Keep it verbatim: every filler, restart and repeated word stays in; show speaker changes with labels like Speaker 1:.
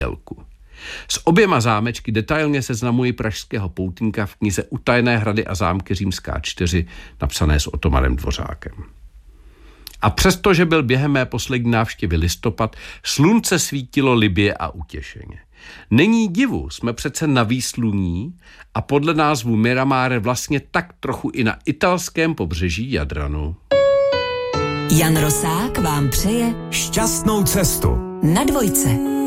Speaker 1: Jelku. S oběma zámečky detailně seznamuji pražského poutníka v knize Utajené hrady a zámky římská čtyři, napsané s Otomanem Dvořákem. A přestože byl během mé poslední návštěvy listopad, slunce svítilo libě a utěšeně. Není divu, jsme přece na výsluní a podle názvu Miramare vlastně tak trochu i na italském pobřeží Jadranu.
Speaker 2: Jan Rosák vám přeje
Speaker 3: šťastnou cestu
Speaker 2: na dvojce.